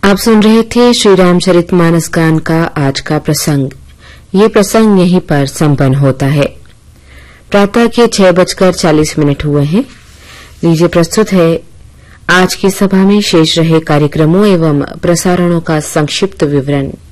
आप सुन रहे थे श्री रामचरितमानस गान का आज का प्रसंग। ये प्रसंग यहीं पर संपन्न होता है। प्रातः के 6:40 हुए हैं। लीजिए प्रस्तुत है आज की सभा में शेष रहे कार्यक्रमों एवं प्रसारणों का संक्षिप्त विवरण।